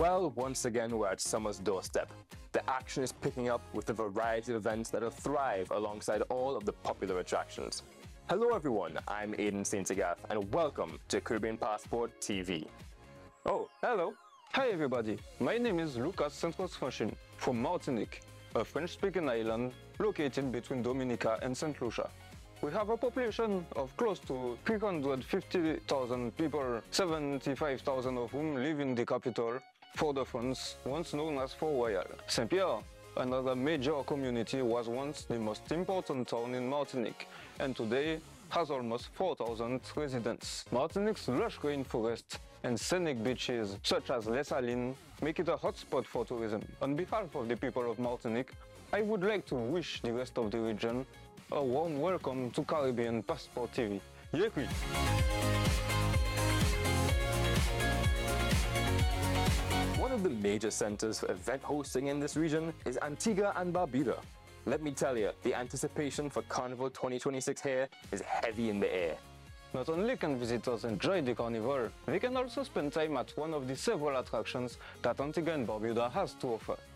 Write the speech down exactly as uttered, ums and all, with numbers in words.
Well, once again, we're at summer's doorstep. The action is picking up with a variety of events that'll thrive alongside all of the popular attractions. Hello everyone, I'm Aiden Saint-Agath and welcome to Caribbean Passport T V. Oh, hello! Hi everybody, my name is Lucas Santos-Franchin from Martinique, a French-speaking island located between Dominica and Saint Lucia. We have a population of close to three hundred fifty thousand people, seventy-five thousand of whom live in the capital, Fort-de-France, once known as Fort-Royal. Saint-Pierre, another major community, was once the most important town in Martinique, and today has almost four thousand residents. Martinique's lush rainforest and scenic beaches, such as Les Salines, make it a hotspot for tourism. On behalf of the people of Martinique, I would like to wish the rest of the region a warm welcome to Caribbean Passport T V. Yekui! One of the major centers for event hosting in this region is Antigua and Barbuda. Let me tell you, the anticipation for Carnival twenty twenty-six here is heavy in the air. Not only can visitors enjoy the carnival, they can also spend time at one of the several attractions that Antigua and Barbuda has to offer.